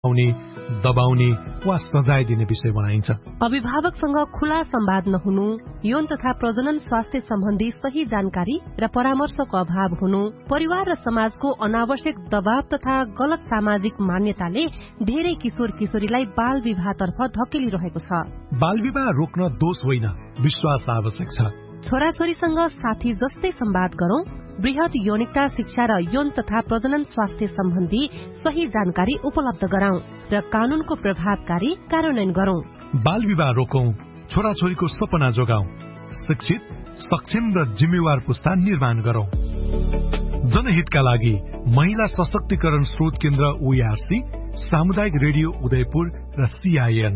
दबाउने वा सजाय दिने विषय बनाइन्छ। अभिभावकसँग खुला संवाद नहुनु, यौन तथा प्रजनन स्वास्थ्य सम्बन्धी सही जानकारी र परामर्शको अभाव हुनु, परिवार र समाजको अनावश्यक दबाव तथा गलत सामाजिक मान्यताले धेरै किशोर किशोरीलाई बाल विवाहतर्फ धकेलिरहेको छ। बाल विवाह रोक्न दोष होइन, विश्वास आवश्यक छ। छोराछोरीसँग साथी जस्तै संवाद गरौं, बृहत यौनिकता शिक्षा र यौन तथा प्रजनन स्वास्थ्य सम्बन्धी सही जानकारी उपलब्ध गराउँ र कानूनको प्रभावकारी कार्यान्वयन गरौं। बाल विवाह रोकौं, छोराछोरीको सपना जोगाउँ, शिक्षित, सक्षम र जिम्मेवार पुस्ता निर्माण गरौं। जनहितका लागि महिला सशक्तिकरण स्रोत केन्द्र OARC, सामुदायिक रेडियो उदयपुर र CIN।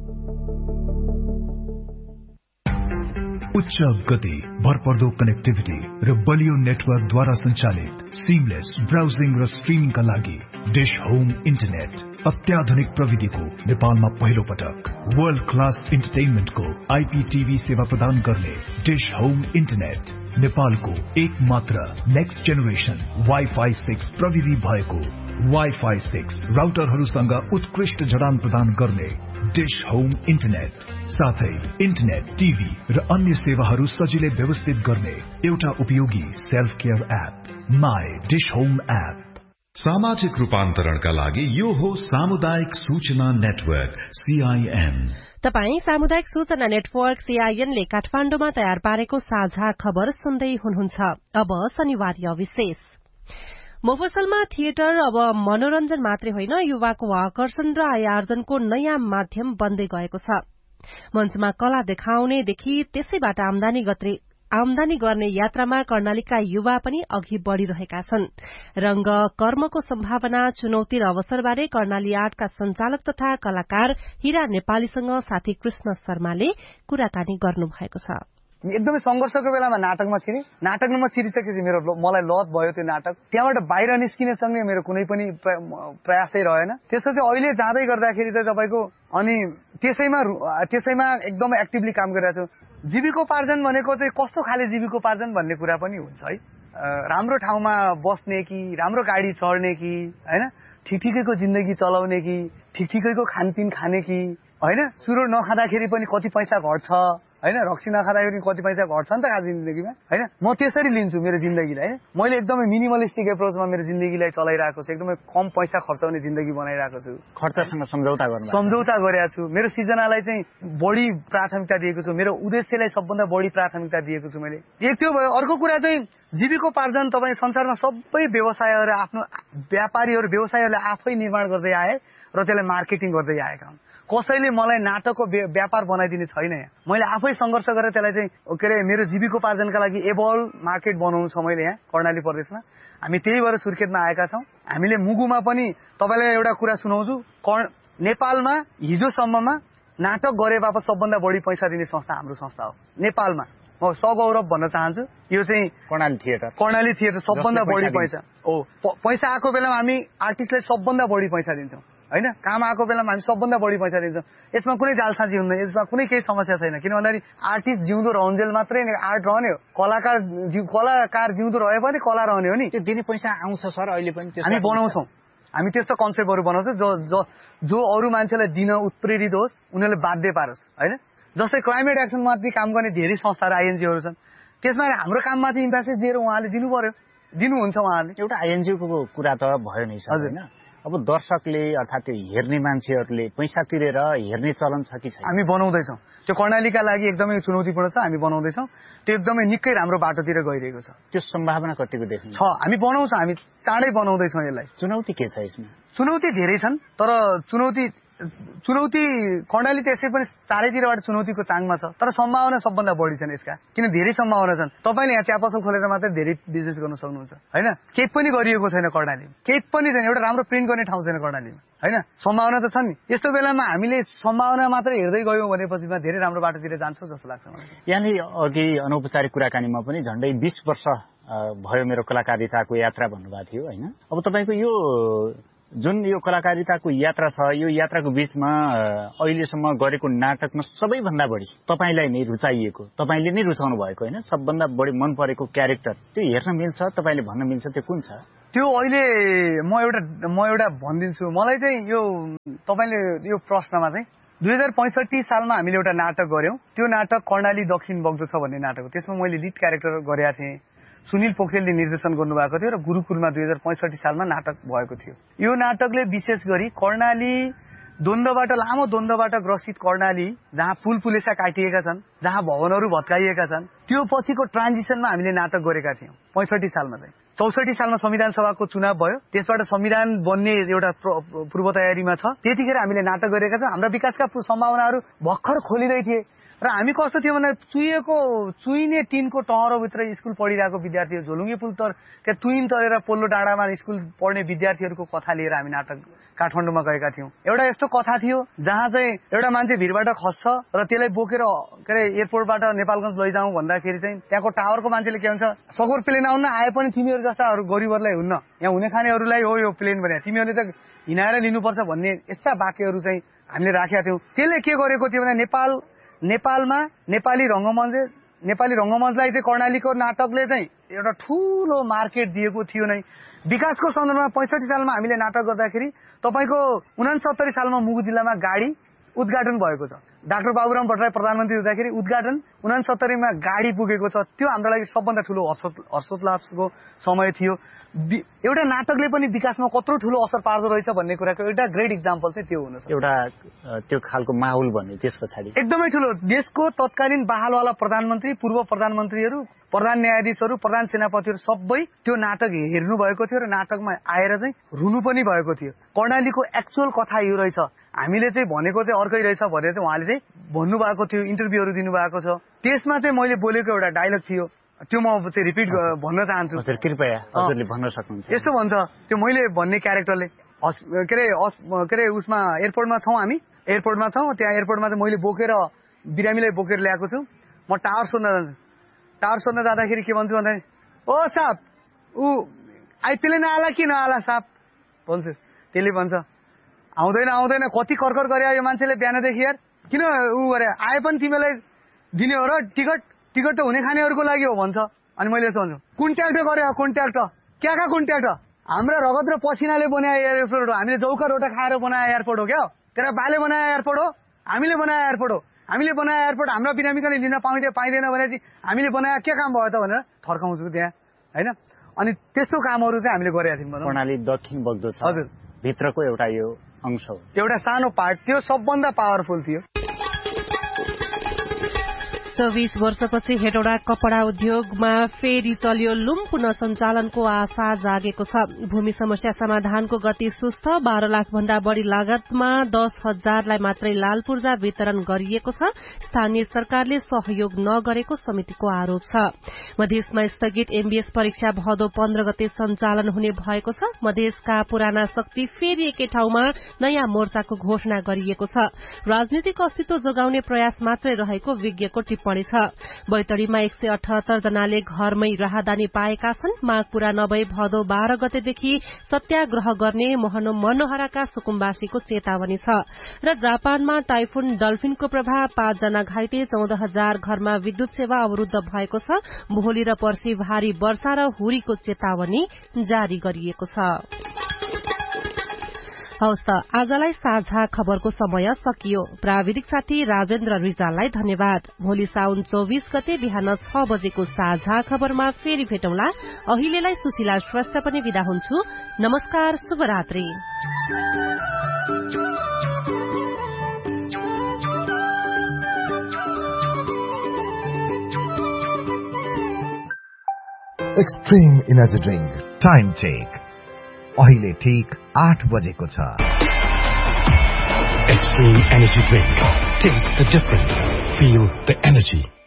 उच्च गति, भरपर्दो कनेक्टिभिटी र बलियो नेटवर्कद्वारा सञ्चालित सिमलेस ब्राउजिङ र स्ट्रिमिङका लागि डिश होम इन्टरनेट। अत्याधुनिक प्रविधिको नेपालमा पहिलो पटक वर्ल्ड क्लास इन्टरटेनमेन्टको IPTV सेवा प्रदान गर्ने डिश होम इन्टरनेट नेपालको एक मात्र नेक्स्ट जेनेरेसन Wi-Fi 6 प्रविधि भएको Wi-Fi 6 राउटरहरूसँग उत्कृष्ट जडान प्रदान गर्ने डिश होम इन्टरनेट, साथै इन्टरनेट, टिभी र अन्य सेवाहरू सजिलै व्यवस्थित गर्ने एउटा उपयोगी self care app my dish home app. सामाजिक रूपान्तरणका लागि यो हो सामुदायिक सूचना नेटवर्क CIN। तपाई सामुदायिक सूचना नेटवर्क CIN ले काठमाडौँमा तयार पारेको साझा खबर सुन्दै हुनुहुन्छ। अब शनिबार विशेष। मफसलमा थिएटर अब मनोरञ्जन मात्रै होइन, युवाको आकर्षण र आयार्जनको नयाँ माध्यम बन्दै गएको छ। मञ्चमा कला देखाउनेदेखि त्यसैबाट आमदानी गर्ने यात्रामा कर्णालीका युवा पनि अघि बढ़िरहेका छन्। रंग कर्मको सम्भावना, चुनौती र अवसरबारे कर्णाली आर्टका संचालक तथा कलाकार हिरा नेपालीसँग साथी कृष्ण शर्माले कुराकानी गर्नुभएको छ। एकदमै संघर्षको बेलामा नाटकमा छिरिसकेपछि मलाई लत भयो त्यो नाटक। त्यहाँबाट बाहिर निस्किने सँगै मेरो कुनै पनि प्रयासै रहेन। त्यसपछि अहिले जाँदै गर्दाखेरि चाहिँ तपाईको अनि त्यसैमा एकदमै एक्टिभली काम गरिरहेको छु। जीविकोपार्जन भनेको चाहिँ कस्तो खाले जीविकोपार्जन भन्ने कुरा पनि हुन्छ है। राम्रो ठाउँमा बस्ने कि, राम्रो गाडी चढ्ने कि, हैन, ठिकठिकैको जिन्दगी चलाउने कि, ठिकठिकैको खानपिन खाने कि, हैन, चुरो नखाँदाखेरि पनि कति पैसा घट्छ, हैन, रक्सी नखाँदाखेरि कति पैसा घट्छ नि त आज जिन्दगीमा, हैन। म त्यसरी लिन्छु मेरो जिन्दगीलाई। मैले एकदमै मिनिमलिस्टिक एप्रोचमा मेरो जिन्दगीलाई चलाइरहेको छु। एकदमै कम पैसा खर्चाउने जिन्दगी बनाइरहेको छु। खर्चसँग सम्झौता गरेको छु। मेरो सृजनालाई चाहिँ बढी प्राथमिकता दिएको छु। मेरो उद्देश्यलाई सबभन्दा बढी प्राथमिकता दिएको छु मैले। एक त्यो भयो। अर्को कुरा चाहिँ जीविकोपार्जन तपाईँ संसारमा सबै व्यवसायहरू आफ्नो व्यवसायहरूले आफै निर्माण गर्दै आए र त्यसलाई मार्केटिङ गर्दै आएका हुन्। कसैले मलाई नाटकको व्यापार बनाइदिने छैन। मैले आफै संघर्ष गरेर त्यसलाई चाहिँ मेरो जीविकोपार्जनका लागि एबल मार्केट बनाउनु छ मैले यहाँ कर्णाली प्रदेशमा। हामी त्यही भएर सुर्खेतमा आएका छौँ। हामीले मुगुमा पनि तपाईँलाई एउटा कुरा सुनाउँछु। नेपालमा हिजोसम्ममा नाटक गरे बापत सबभन्दा बढी पैसा दिने संस्था हाम्रो संस्था हो नेपालमा। म सगौरव भन्न चाहन्छु। यो चाहिँ कर्णाली थिएटर सबभन्दा बढी पैसा हो। पैसा आएको बेलामा हामी आर्टिस्टलाई सबभन्दा बढी पैसा दिन्छौँ, हैन। काम आएको बेलामा हामी सबभन्दा बढी पैसा दिन्छौँ। यसमा कुनै जालसाजी हुँदैन, यसमा कुनै केही समस्या छैन। किन भन्दाखेरि आर्टिस्ट जिउँदो रहन्जेल मात्रै आर्ट रहने हो। कलाकार जिउँदो रहे पनि कला रहने हो नि। त्यो दिने पैसा आउँछ सर अहिले पनि? हामी बनाउँछौँ। हामी त्यस्तो कन्सेप्टहरू बनाउँछौँ जो अरू मान्छेलाई दिन उत्प्रेरित होस्, उनीहरूले बाध्य पारोस्, हैन। जस्तै क्लाइमेट एक्सनमाथि काम गर्ने धेरै संस्थाहरू INGOहरू छन्। त्यसमा हाम्रो काममाथि इम्फेसिस दिएर उहाँले दिनुहुन्छ। उहाँहरूले एउटा INGOको कुरा त भयो नै सर, हैन। अब दर्शकले अर्थात् त्यो हेर्ने मान्छेहरूले पैसा तिरेर हेर्ने चलन छ कि छैन? हामी बनाउँदैछौँ। त्यो कर्णालीका लागि एकदमै चुनौतीपूर्ण छ। हामी बनाउँदैछौँ। त्यो एकदमै निकै राम्रो बाटोतिर गइरहेको छ। त्यो सम्भावना कतिको देख्नु छ? हामी बनाउँछौँ। हामी चाँडै बनाउँदैछौँ यसलाई। चुनौती के छ यसमा? चुनौती धेरै छन्, तर चुनौती कर्णाली त्यसै पनि चारैतिरबाट चुनौतीको चाङमा छ। तर सम्भावना सबभन्दा बढी छन् यसका। किन धेरै सम्भावना छन्। तपाईँले यहाँ चिया पसल खोलेर मात्रै धेरै बिजनेस गर्न सक्नुहुन्छ, हैन। केही पनि गरिएको छैन कर्णालीमा। केही पनि छैन। एउटा राम्रो प्रिन्ट गर्ने ठाउँ छैन कर्णालीमा, हैन। सम्भावना त छ नि। यस्तो बेलामा हामीले सम्भावना मात्रै हेर्दै गयौँ भनेपछि धेरै राम्रो बाटोतिर जान्छौँ जस्तो लाग्छ मलाई। यानि अघि अनौपचारिक कुराकानीमा पनि झन्डै 20 वर्ष भयो मेरो कलाकारिताको यात्रा भन्नुभएको थियो, हैन। अब तपाईँको यो जुन यो कलाकारिताको यात्रा छ, यो यात्राको बीचमा अहिलेसम्म गरेको नाटकमा सबैभन्दा बढी तपाईलाई नै रुचाइएको, तपाईले नै रुचाउनु भएको, हैन, सबभन्दा बढी मन परेको क्यारेक्टर त्यो हेर्न मिल्छ, तपाईले भन्न मिल्छ त्यो कुन छ? त्यो अहिले म एउटा भनिदिन्छु। मलाई चाहिँ यो तपाईले यो प्रश्नमा चाहिँ 2065 सालमा हामीले एउटा नाटक गर्यौं। त्यो नाटक कर्णाली दक्षिण बग्दो छ भन्ने नाटक हो। त्यसमा मैले लिड क्यारेक्टर गरेका थिएँ। सुनिल पोखरेलले निर्देशन गर्नुभएको थियो र गुरुकुलमा 2065 सालमा नाटक भएको थियो। यो नाटकले विशेष गरी कर्णाली लामो द्वन्द्वबाट ग्रसित कर्णाली, जहाँ पुलपुलेसा काटिएका छन्, जहाँ भवनहरू भत्काइएका छन्, त्यो पछिको ट्रान्जिसनमा हामीले नाटक गरेका थियौं 65 सालमा चाहिँ। 64 सालमा संविधान सभाको चुनाव भयो, त्यसबाट संविधान बन्ने एउटा पूर्व तयारीमा छ। त्यतिखेर हामीले नाटक गरेका छौं। हाम्रा विकासका सम्भावनाहरू भर्खर खोलिँदै थिए र हामी कस्तो थियो भने चुइने टिनको टहरोभित्र स्कुल पढिरहेको विद्यार्थी, झोलुङ्गे पुल तुइन तरेर पोल्लो डाँडामा स्कुल पढ्ने विद्यार्थीहरूको कथा लिएर हामी नाटक काठमाडौँमा गएका थियौं। एउटा यस्तो कथा थियो जहाँ चाहिँ एउटा मान्छे भिरबाट खस्छ र त्यसलाई बोकेर एयरपोर्टबाट नेपालगञ्ज लैजाउँ भन्दाखेरि चाहिँ त्यहाँको टावरको मान्छेले के भन्छ, सगोर प्लेन आउन आए पनि तिमीहरू जस्ताहरू गरिबहरूलाई हुन्न, यहाँ हुने खानेहरूलाई हो यो प्लेन भने, तिमीहरूले त हिँडाएर लिनुपर्छ भन्ने यस्ता वाक्यहरू चाहिँ हामीले राखेका थियौं। त्यसले के गरेको थियो भने नेपालमा नेपाली रंगमञ्चलाई चाहिँ कर्णालीको नाटकले चाहिँ एउटा ठूलो मार्केट दिएको थियो नै। विकासको सन्दर्भमा 65 सालमा हामीले नाटक गर्दाखेरि तपाईको 69 सालमा मुगु जिल्लामा गाडी उद्घाटन भएको छ। डाक्टर बाबुराम भट्टराई प्रधानमन्त्री हुँदाखेरि उद्घाटन 69 मा गाडी पुगेको छ। त्यो हाम्रो लागि सबभन्दा ठूलो हर्षोल्लासको समय थियो। एउटा नाटकले पनि विकासमा कत्रो ठूलो असर पार्दो रहेछ भन्ने कुराको एउटा ग्रेट इक्जाम्पल चाहिँ त्यो हुन सक्छ। एउटा त्यो खालको माहौल भन्ने त्यस पछाडि एकदमै ठूलो देशको तत्कालीन बहालवाला प्रधानमन्त्री, पूर्व प्रधानमन्त्रीहरू, प्रधान न्यायाधीशहरू, प्रधान सेनापतिहरू सबै त्यो नाटक हेर्नु भएको थियो र नाटकमा आएर चाहिँ रुनु पनि भएको थियो। कर्णालीको एक्चुअल कथा यो रहेछ, हामीले चाहिँ भनेको चाहिँ अर्कै रहेछ भनेर चाहिँ उहाँले चाहिँ भन्नुभएको थियो, इन्टरभ्यूहरू दिनुभएको छ। त्यसमा चाहिँ मैले बोलेको एउटा डायलग थियो, त्यो म चाहिँ रिपिट भन्न चाहन्छु। हजुर कृपया हजुरले भन्न सक्नुहुन्छ। यस्तो भन्छ त्यो मैले भन्ने क्यारेक्टरले, के अरे उसमा एयरपोर्टमा छौँ, हामी एयरपोर्टमा छौँ, त्यहाँ एयरपोर्टमा चाहिँ मैले बिरामीलाई बोकेर ल्याएको छु। म टावर सोध्न जाँदाखेरि के भन्छु भन्दाखेरि, ओ साहब आइपिएलले नआला कि नआला साहब भन्छु। त्यसले भन्छ आउँदैन, कति कर्कर गरे यो मान्छेले बिहानदेखि यार, किन गरे, आए पनि तिमीलाई दिने हो र टिकट त हुने खानेहरूको लागि हो भन्छ। अनि मैले यसो भन्छु, कन्ट्याक्ट गरे, कन्ट्याक्ट क्या कन्ट्याक्ट, हाम्रा रगत र पसिनाले बनाए एयरपोर्ट हो, हामीले जौका रोटा खाएर बनाए एयरपोर्ट हो क्या, तेरा बाले बनाए एयरपोर्ट हो, हामीले बनाए एयरपोर्ट हो, हामीले बनाए एयरपोर्ट हाम्रा बिरामीकले लिन पाइँदैन भनेपछि हामीले बनाए के काम भयो त भनेर थर्काउँछु त्यहाँ हैन। अनि त्यस्तो कामहरू चाहिँ हामीले गरेका थियौँ। कर्णाली दक्षिण बग्दो छ, हजुर भित्रको एउटा यो अंश हो, एउटा सानो पार्ट थियो, सबभन्दा पावरफुल थियो। 24 वर्षपछि हेटौडा कपड़ा उद्योगमा फेरि चल्यो लुम पुनः सञ्चालनको आशा जागेको छ। भूमि समस्या समाधानको गति सुस्त, 12 लाख भन्दा बढ़ी लागतमा 10,000लाई मात्रै लाल पूर्जा वितरण गरिएको छ। स्थानीय सरकारले सहयोग नगरेको समितिको आरोप छ। मधेसमा स्थगित एमबीएस परीक्षा भदौ 15 गते सञ्चालन हुने भएको छ। मधेसका पुराना शक्ति फेरि एकै ठाउँमा नयाँ मोर्चाको घोषणा गरिएको छ। राजनीतिक अस्तित्व जोगाउने प्रयास मात्रै रहेको विज्ञको टिप्पणी छ। बैतडीमा 178 जनाले घरमै राहदानी पाएका छन्। माग पूरा नभई भदौ 12 गतेदेखि सत्याग्रह गर्ने मनोहराका सुकुम्बासीको चेतावनी छ। र जापानमा टाइफुन डल्फिनको प्रभाव, 5 जना घाइते, 14,000 घरमा विद्युत सेवा अवरुद्ध भएको छ। भोलि र पर्सि भारी वर्षा र हुरीको चेतावनी जारी गरिएको छ। हवस् त आजलाई साझा खबरको समय सकियो। प्राविधिक साथी राजेन्द्र रिजाललाई धन्यवाद। भोलि साउन 24 गते बिहान 6 बजेको साझा खबरमा फेरि भेटौँला। अहिलेलाई सुशीला श्रेष्ठ पनि विदा हुन्छु। नमस्कार, शुभरात्रि। Extreme energy drink time check अहिले ठीक 8 बजेको छ। Extreme Energy Drink. Taste the difference. Feel the energy.